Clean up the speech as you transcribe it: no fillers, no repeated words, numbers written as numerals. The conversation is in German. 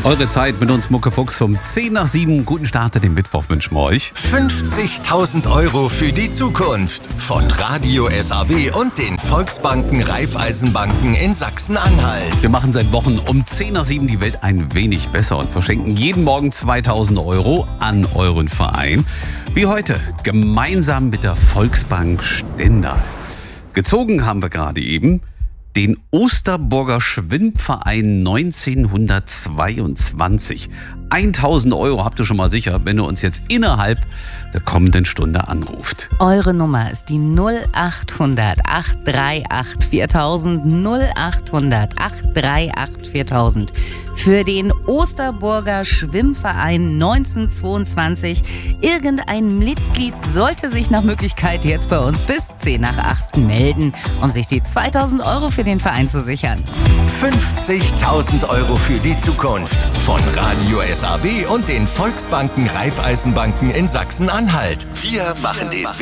Eure Zeit mit uns, Muckefuchs, um 10 nach 7. Guten Start in den Mittwoch wünschen wir euch. 50.000 € für die Zukunft von Radio SAW und den Volksbanken Raiffeisenbanken in Sachsen-Anhalt. Wir machen seit Wochen um 10 nach 7 die Welt ein wenig besser und verschenken jeden Morgen 2.000 € an euren Verein. Wie heute, gemeinsam mit der Volksbank Stendal. Gezogen haben wir gerade eben den Osterburger Schwimmverein 1922. 1.000 € habt ihr schon mal sicher, wenn ihr uns jetzt innerhalb der kommenden Stunde anruft. Eure Nummer ist die 0800 838 4000, 0800 838 4000. Für den Osterburger Schwimmverein 1922. Irgendein Mitglied sollte sich nach Möglichkeit jetzt bei uns bis 10 nach 8 melden, um sich die 2.000 € für den Verein zu sichern. 50.000 € für die Zukunft von Radio SAW und den Volksbanken Raiffeisenbanken in Sachsen-Anhalt. Wir machen den